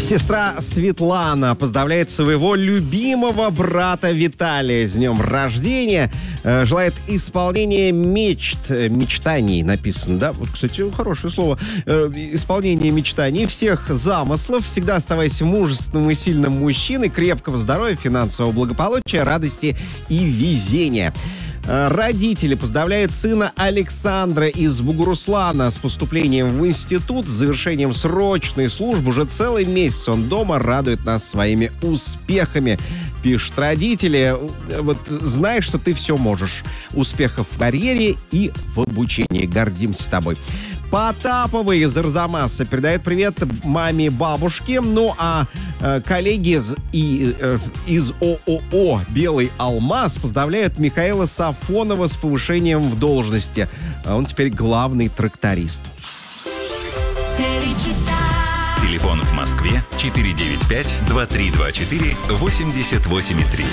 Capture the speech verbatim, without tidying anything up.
Сестра Светлана поздравляет своего любимого брата Виталия с днем рождения. Э, желает исполнения мечт, мечтаний написано, да? Вот, кстати, хорошее слово. Э, исполнения мечтаний, всех замыслов. Всегда оставайся мужественным и сильным мужчиной, крепкого здоровья, финансового благополучия, радости и везения. Родители поздравляют сына Александра из Бугуруслана с поступлением в институт, с завершением срочной службы. Уже целый месяц он дома, радует нас своими успехами. Пишут родители. Вот знай, что ты все можешь. Успехов в карьере и в обучении. Гордимся тобой. Потапова из Арзамаса передает привет маме, бабушке. Ну а э, коллеги из, и, э, из ООО «Белый алмаз» поздравляют Михаила Сафонова с повышением в должности. Он теперь главный тракторист. Телефон в Москве четыре девять пять два три два четыре восемьдесят восемь три.